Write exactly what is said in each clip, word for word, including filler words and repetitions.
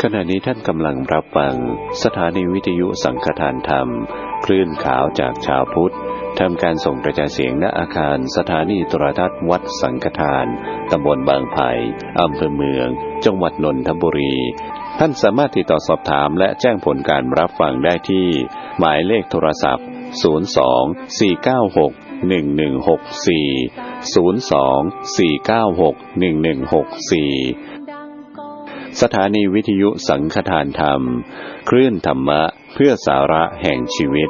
ขณะนี้ท่านกำลังรับฟังสถานีวิทยุสังฆทานธรรมคลื่นขาวจากชาวพุทธทำการส่งกระจายเสียงณอาคารสถานีโทรทัศน์วัดสังฆทานตำบลบางไผ่อำเภอเมืองจังหวัดนนทบุรีท่านสามารถติดต่อสอบถามและแจ้งผลการรับฟังได้ที่หมายเลขโทรศัพท์ศูนย์ สอง สี่ เก้า หก หนึ่ง หนึ่ง หก สี่ ศูนย์ สอง สี่ เก้า หก หนึ่ง หนึ่ง หก สี่สถานีวิทยุสังฆทานธรรมคลื่นธรรมะเพื่อสาระแห่งชีวิต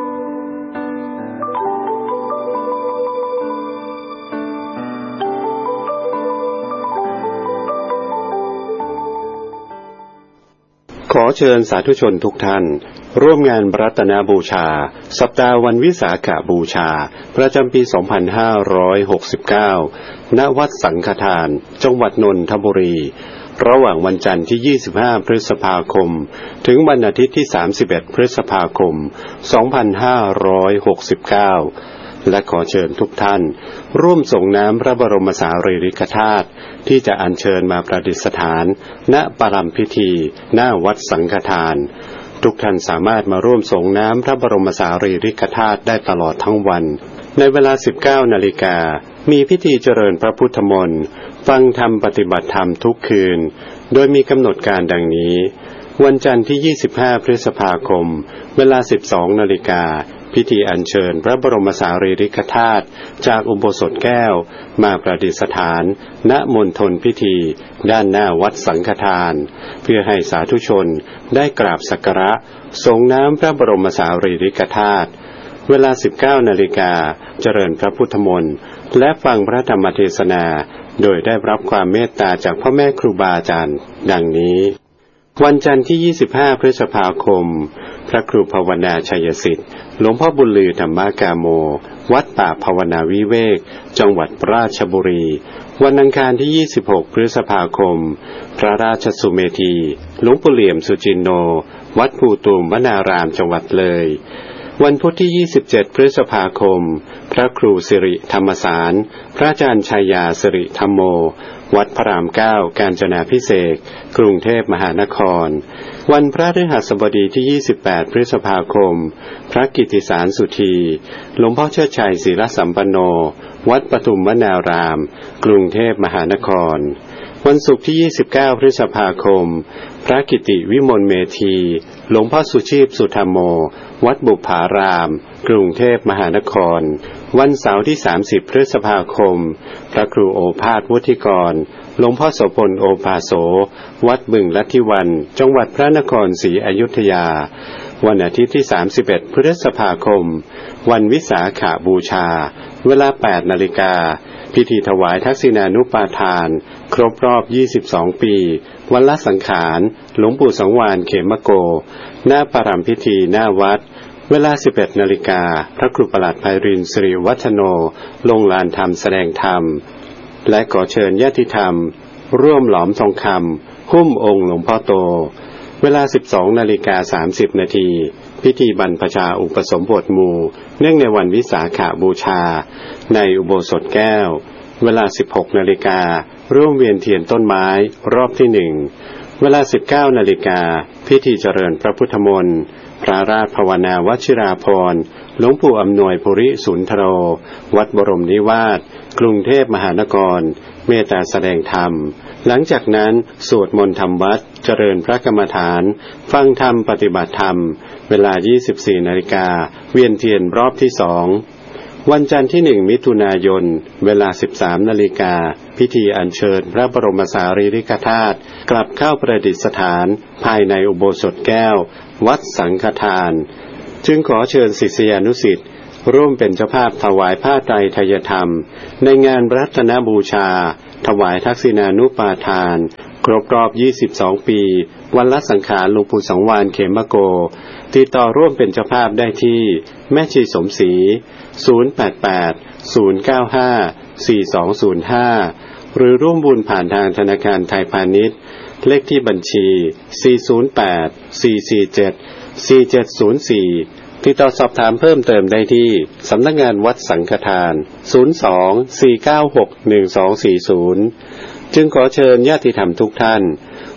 ขอเชิญสาธุชนทุกท่านร่วมงานรัตนบูชาสัปดาห์วันวิสาขบูชาประจำปี สองพันห้าร้อยหกสิบเก้า ณ วัดสังฆทานจังหวัดนนทบุรีระหว่างวันจันทร์ที่ ยี่สิบห้า พฤษภาคมถึงวันอาทิตย์ที่ สามสิบเอ็ด พฤษภาคม สองพันห้าร้อยหกสิบเก้า และขอเชิญทุกท่านร่วมส่งน้ำพระบรมสารีริกธาตุที่จะอัญเชิญมาประดิษฐานณปรัมพิธีหน้าวัดสังฆทานทุกท่านสามารถมาร่วมส่งน้ำพระบรมสารีริกธาตุได้ตลอดทั้งวันในเวลา สิบเก้า นาฬิกามีพิธีเจริญพระพุทธมนต์ฟังธรรมปฏิบัติธรรมทุกคืนโดยมีกำหนดการดังนี้วันจันทร์ที่ ยี่สิบห้า พฤษภาคมเวลา สิบสอง นาฬิกาพิธีอัญเชิญพระบรมสารีริกธาตุจากอุโบสถแก้วมาประดิษฐานณมณฑลพิธีด้านหน้าวัดสังฆทานเพื่อให้สาธุชนได้กราบสักการะส่งน้ำพระบรมสารีริกธาตุเวลา สิบเก้า นาฬิกาเจริญพระพุทธมนต์และฟังพระธรรมเทศนาโดยได้รับความเมตตาจากพ่อแม่ครูบาอาจารย์ดังนี้วันจันทร์ที่ ยี่สิบห้า พฤษภาคมพระครูภาวนาชัยสิทธิ์หลวงพ่อบุญลือธรรมกาโมวัดป่าภาวนาวิเวกจังหวัดราชบุรีวันอังคารที่ ยี่สิบหก พฤษภาคมพระราชสุเมธีหลวงปู่เหลี่ยมสุจินโนวัดภูตูมวนารามจังหวัดเลยวันพุธที่ ยี่สิบเจ็ด พฤษภาคมพระครูสิริธรรมสารพระอาจารย์ชัยยาสิริธรรมโมวัดพระรามเก้ากาญจนาภิเษกกรุงเทพมหานครวันพระฤหัสบดีที่ ยี่สิบแปด พฤษภาคมพระกิตติสารสุธีหลวงพ่อเชิดชัยศีลสัมปันโนวัดปทุมวนารามกรุงเทพมหานครวันศุกร์ที่ ยี่สิบเก้า พฤษภาคมพระกิติวิมลเมธีหลวงพ่อสุชีพสุธรรมโมวัดบุพารามกรุงเทพมหานครวันเสาร์ที่ สามสิบ พฤษภาคมพระครูโอภาสวุฒิกรหลวงพ่อโสพลโอภาโสวัดบึงลัทธิวันจังหวัดพระนครศรีอยุธยาวันอาทิตย์ที่ สามสิบเอ็ด พฤษภาคมวันวิสาขบูชาเวลา แปด นาฬิกาพิธีถวายทักษิณานุปาทานครบรอบ ยี่สิบสอง ปีวันละสังขารหลวงปู่สังวาลเขมโกหน้าปรัมพิธีหน้าวัดเวลา สิบเอ็ด นาฬิกาพระครูประหลัดไพรินทร์สิริวัฒโนลงลานธรรมแสดงธรรมและขอเชิญญาติธรรมร่วมหลอมทองคำหุ้มองค์หลวงพ่อโตเวลา สิบสอง นาฬิกา สามสิบ นาทีพิธีบรรพชาอุปสมบทหมู่เนื่องในวันวิสาขบูชาในอุโบสถแก้วเวลา สิบหก นาฬิการ่วมเวียนเทียนต้นไม้รอบที่หนึ่งเวลา สิบเก้า นาฬิกาพิธีเจริญพระพุทธมนต์พระราชภาวนาวัชิราภรณ์หลวงปู่อำนวยภูริสุนทโรวัดบรมนิวาสกรุงเทพมหานครเมตตาแสดงธรรมหลังจากนั้นสวดมนต์ธรรมวัดเจริญพระกรรมฐานฟังธรรมปฏิบัติธรรมเวลา ยี่สิบสี่ นาฬิกาเวียนเทียนรอบที่สองวันจันทร์ที่หนึ่งมิถุนายนเวลา สิบสาม นาฬิกาพิธีอัญเชิญพระบรมสารีริกธาตุกลับเข้าประดิษฐานภายในอุโบสถแก้ววัดสังฆทานจึงขอเชิญศิษยานุศิษย์ร่วมเป็นเจ้าภาพถวายผ้าไตรไทยธรรมในงานรัตนบูชาถวายทักษิณานุปาทานครบรอบ ยี่สิบสอง ปีวันละสังขารหลวงปู่สังวาลเขมโกติดต่อร่วมเป็นเจ้าภาพได้ที่แม่ชีสมศรีศูนย์ แปด แปด ศูนย์ เก้า ห้า สี่ สอง ศูนย์ ห้าหรือร่วมบุญผ่านทางธนาคารไทยพาณิชย์เลขที่บัญชีสี่ ศูนย์ แปด สี่ สี่ เจ็ด สี่ เจ็ด ศูนย์ สี่ติดต่อสอบถามเพิ่มเติมได้ที่สำนักงานวัดสังฆทานศูนย์ สอง สี่ เก้า หก หนึ่ง สอง สี่ ศูนย์จึงขอเชิญญาติธรรมทุกท่าน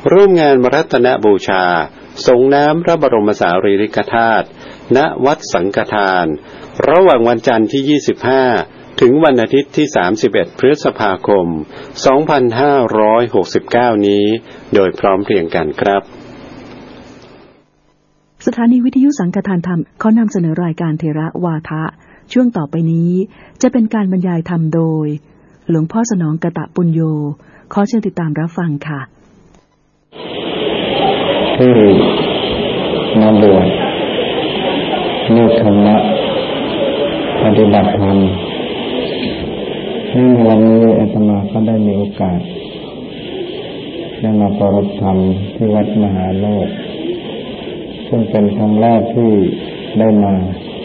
ร่วมงานรัตนบูชาส่งน้ำพระบรมสารีริกธาตุณวัดสังฆทานระหว่างวันจันทร์ที่ยี่สิบห้าถึงวันอาทิตย์ที่สามสิบเอ็ดพฤษภาคมสองพันห้าร้อยหกสิบเก้านี้โดยพร้อมเพรียงกันครับสถานีวิทยุสังฆทานธรรมขอนำเสนอรายการเทระวาทะช่วงต่อไปนี้จะเป็นการบรรยายธรรมโดยหลวงพ่อสนองกตปุญโญขอเชิญติดตามรับฟังค่ะที่มาบวชเนื้อธรรมะปฏิบัติธรรมในวันนี้อาตมาก็ได้มีโอกาสได้มาปรารภธรรมที่วัดมหาโลกซึ่งเป็นครั้งแรกที่ได้มา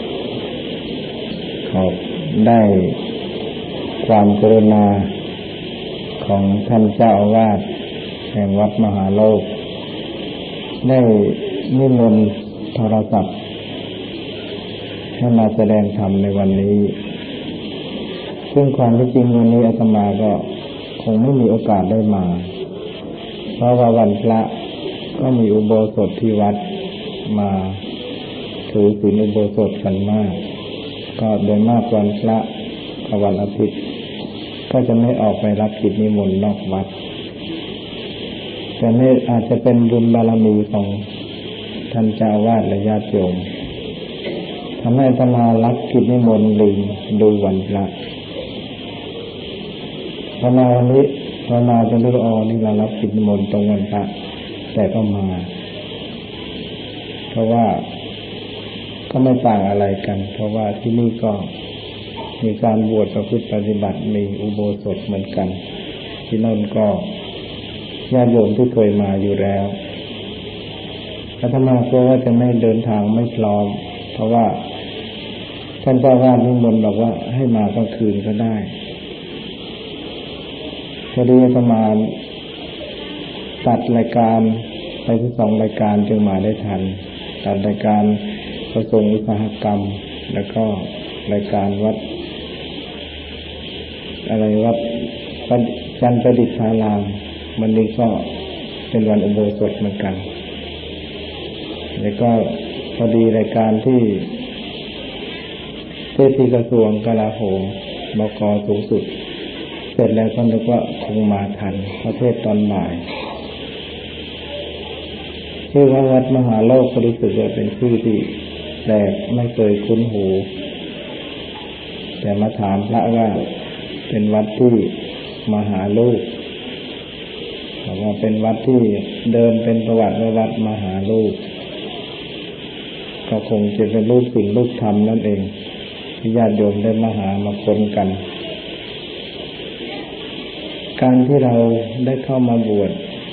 ขอได้ความกรุณาของท่านเจ้าอาวาสแห่งวัดมหาโลกได้นิมนต์โทรศัพท์ให้มาแสดงธรรมในวันนี้ซึ่งความที่จริงวันนี้อาตมาก็คงไม่มีโอกาสได้มาเพราะว่าวันพระก็มีอุโบสถที่วัดมาถือศีลอุโบสถกันมากก็โดยมากวันพระกับวันอาทิตย์ก็จะไม่ออกไปรับกิจนิมนต์นอกวัดแต่นี่อาจจะเป็นบุญบารมีของท่านเจ้าอาวาสและญาติโยมทำให้อาตมารับกิจนิมนต์ลืมดูวันพระพอมาวันนี้พอมาจนรู้อ๋อนี่เรารับกิจนิมนต์ตรงวันพระแต่ก็มาเพราะว่าก็ไม่ต่างอะไรกันเพราะว่าที่นี่ก็มีการบวชประพฤติปฏิบัติมีอุโบสถเหมือนกันที่นั่นก็ญาติโยมที่เคยมาอยู่แล้วอาตมาก็ว่าจะไม่เดินทางไม่พร้อมเพราะว่าท่านเจ้าอาวาสนิมนต์บอกว่าให้มากลางคืนก็ได้พอดีอาตมาตัดรายการไปที่สองรายการจึงมาได้ทันตัดรายการกระทรวงอุตสาหกรรมแล้วก็รายการวัดอะไรวัดจันทร์ประดิษฐารามวันนี้ก็เป็นวันอุโบสถเหมือนกันแล้วก็พอดีรายการที่เทศที่กระทรวงกลาโหมบก.สูงสุดเสร็จแล้วก็นึกว่าคงมาทันประเทศตอนบ่ายชื่อว่าวัดมหาโลกก็รู้สึกว่าเป็นชื่อที่แปลกไม่เคยคุ้นหูแต่มาถามพระว่าเป็นวัดที่มหาโลกบอกว่าเป็นวัดที่เดิมเป็นประวัติว่าวัดมหาโลกก็คงจะเป็นรูปสิ่งรูปธรรมนั่นเองที่ญาติโยมได้มาหามาค้นกันการที่เราได้เข้ามาบวช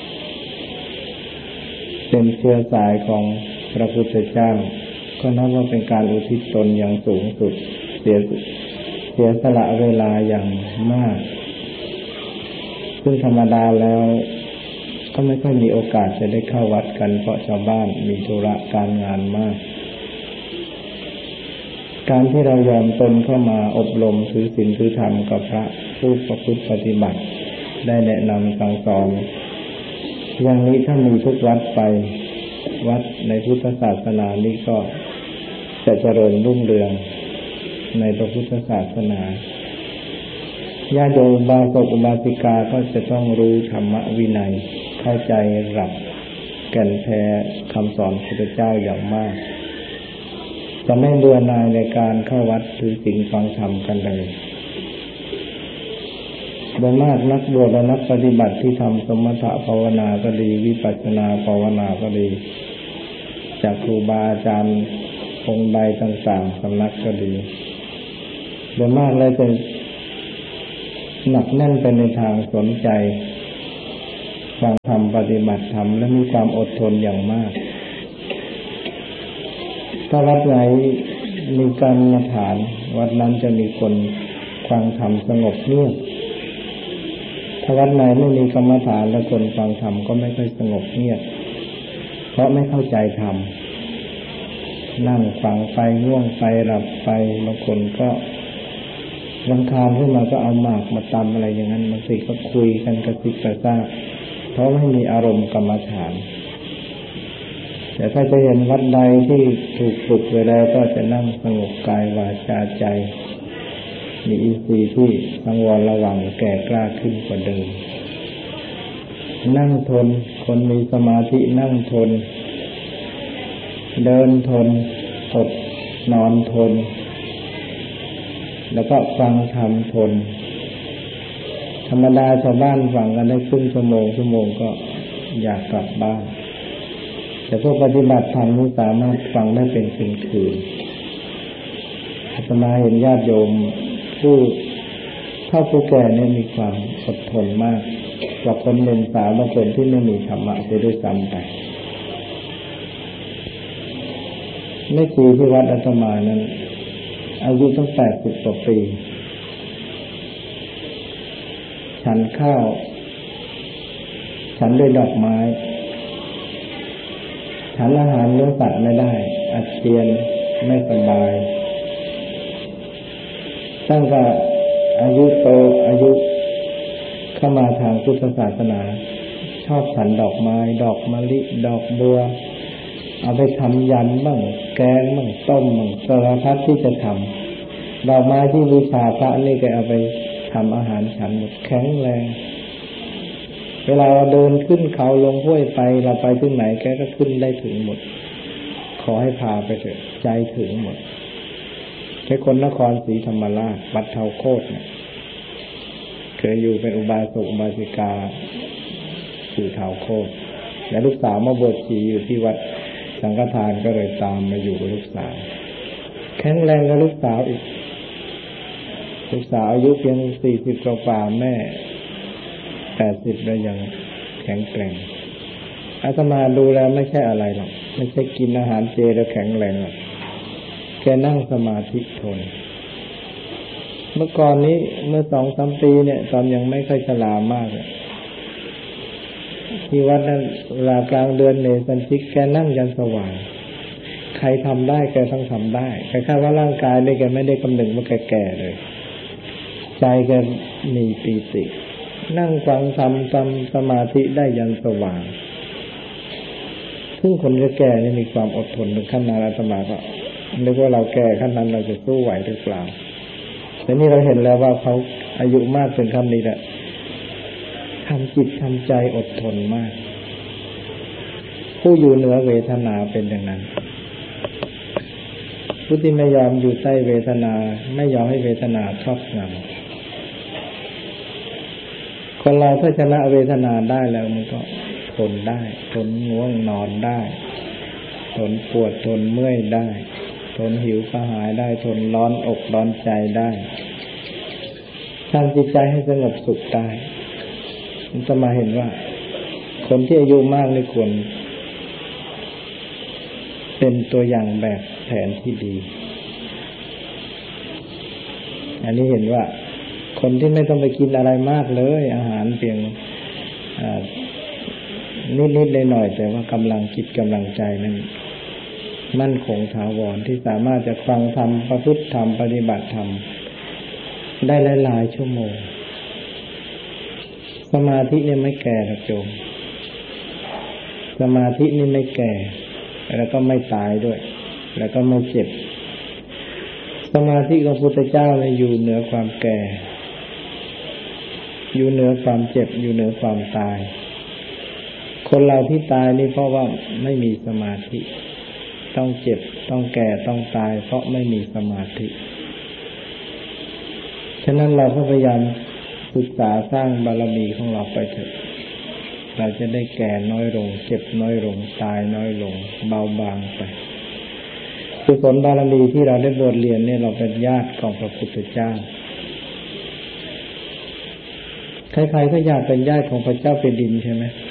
เป็นเชื้อสายของพระพุทธเจ้าก็นับว่าเป็นการอุทิศตนอย่างสูงสุดเสียเสียสละเวลาอย่างมากซึ่งธรรมดาแล้วก็ไม่ค่อยมีโอกาสจะได้เข้าวัดกันเพราะชาวบ้านมีธุระการงานมากการที่เรายอมตนเข้ามาอบรมถือศีลถือธรรมกับพระผู้ประพฤติปฏิบัติได้แนะนำสั่งสอนอย่างนี้ถ้ามีทุกวัดไปวัดในพุทธศาสนานี้ก็จะเจริญรุ่งเรืองในพระพุทธศาสนาญาติโยมอุบาสกอุบาสิกาก็จะต้องรู้ธรรมวินัยเข้าใจหลักแก่นแท้คำสอนพระพุทธเจ้าอย่างมากจะไม่เบื่อหน่ายในการเข้าวัดถือศีลฟังธรรมกันเลยโดยมากนักบวชและนักปฏิบัติที่ทำสมถะภาวนาก็ดีวิปัสสนาภาวนาก็ดีจากครูบาอาจารย์องค์ใดต่างๆสำนักก็ดีโดยมากแล้วจะหนักแน่นไปในทางสนใจฟังธรรมปฏิบัติธรรมและมีความอดทนอย่างมากถ้าวัดไหนมีการมาฐานวัดนั้นจะมีคนฟังธรรมสงบเงียบถ้าวัดไหนไม่มีกรรมฐานและคนฟังธรรมก็ไม่ค่อยสงบเงียบเพราะไม่เข้าใจธรรมนั่งฟังไปง่วงไปหลับไปบางคนก็รำคาญขึ้นมาก็เอาหมากมาตำอะไรอย่างนั้นบางทีก็คุยกันกระซิบกระซาบเพราะไม่มีอารมณ์กรรมฐานแต่ถ้าจะเห็นวัดใดที่ถูกฝึกไว้แล้วก็จะนั่งสงบกายวาจาใจมีอินทรีย์ที่สังวรระวังแก่กล้าขึ้นกว่าเดิมนั่งทนคนมีสมาธินั่งทนเดินทนอดนอนทนแล้วก็ฟังธรรมทนธรรมดาชาวบ้านฟังกันได้ครึ่งชั่วโมงชั่วโมงก็อยากกลับบ้านแต่พวกปฏิบัติธรรมนี่สามารถฟังได้เป็นคืนๆอาตมาเห็นญาติโยมผู้เฒ่าผู้แก่เนี่ยมีความอดทนมากกว่าคนหนุ่มสาวบางคนที่ไม่มีธรรมะไปด้วยซ้ำไปไม่กี่ที่วัดอาตมานั้นอายุตั้งแปดสิบกว่าปีฉันข้าวฉันด้วยดอกไม้ฉันอาหารเนื้อสัตว์ไม่ได้อาเจียนไม่สบายตั้งแต่อายุโตอายุเข้ามาทางพุทธศาสนาชอบฉันดอกไม้ดอกมะลิดอกบัวเอาไปทำยำบ้างแกงบ้างต้มบ้างสารพัดที่จะทำดอกไม้ที่บูชาพระนี่ก็เอาไปทำอาหารฉันหมดแข็งแรงเวลาเราเดินขึ้นเขาลงห้วยไปเราไปที่ไหนแกก็ขึ้นได้ถึงหมดขอให้พาไปเถอะใจถึงหมดแค่คนนครศรีธรรมราชวัดเทาโคตรเนี่ยเคยอยู่เป็นอุบาสกอุบาสิกาอยู่เทาโคตรและลูกสาวมาบวชชีอยู่ที่วัดสังฆทานก็เลยตามมาอยู่กับลูกสาวแข็งแรงกับลูกสาวอีกลูกสาวอายุเพียงสี่สิบกว่าแม่แปดสิบแล้วยังแข็งแกร่งอาตมาดูแล้วไม่ใช่อะไรหรอกไม่ใช่กินอาหารเจแล้วแข็งแรงหรอกแกนั่งสมาธิทนเมื่อก่อนนี้เมื่อสองสามปีเนี่ยตอนยังไม่ค่อยฉลาดมากที่วัดนั้นเวลากลางเดือนเนสันชิกแกนั่งยันสว่างใครทำได้แกต้องทำได้แค่แค่ว่าร่างกายนี่แกไม่ได้กำหนดว่าแกแก่เลยใจแกมีปีตินั่งฟังทำทำสมาธิได้ยันสว่างซึ่งคนแก่นี่มีความอดทนถึงขั้นนั้นอาตมาก็นึกว่าเราแก่ขั้นนั้นเราจะสู้ไหวหรือเปล่าแต่นี่เราเห็นแล้วว่าเขาอายุมากถึงขั้นนี้แหละทำจิตทำใจอดทนมากผู้อยู่เหนือเวทนาเป็นอย่างนั้นผู้ที่ไม่ยอมอยู่ใต้เวทนาไม่ยอมให้เวทนาครอบงำคนเราถ้าชนะเวทนาได้แล้วมันก็ทนได้ทนง่วงนอนได้ทนปวดทนเมื่อยได้ทนหิวกระหายได้ทนร้อนอกร้อนใจได้ทำจิตใจให้สงบสุขได้มันจะมาเห็นว่าคนที่อายุมากนี่ควรเป็นตัวอย่างแบบแผนที่ดีอันนี้เห็นว่าคนที่ไม่ต้องไปกินอะไรมากเลยอาหารเพียงนิดๆหน่อยๆแต่ว่ากำลังจิตกำลังใจนั้นมั่นคงถาวรที่สามารถจะฟังธรรมประพฤติธรรมปฏิบัติธรรมได้หลายๆชั่วโมงสมาธิเนี่ยไม่แก่หรอกโยมสมาธินี่ไม่แก่แล้วก็ไม่ตายด้วยแล้วก็ไม่เจ็บสมาธิของพระพุทธเจ้าเนี่ยอยู่เหนือความแก่อยู่เหนือความเจ็บอยู่เหนือความตายคนเราที่ตายนี่เพราะว่าไม่มีสมาธิต้องเจ็บต้องแก่ต้องตายเพราะไม่มีสมาธิฉะนั้นเราก็พยายามศึกษาสร้างบารมีของเราไปเถอะเราจะได้แก่น้อยลงเจ็บน้อยลงตายน้อยลงเบาบางไปกุศลบารมีที่เราได้บวชเรียนเนี่ยเราเป็นญาติของพระพุทธเจ้าใครๆก็อยากเป็นญาติของพระเจ้าแผ่นดินใช่ไหม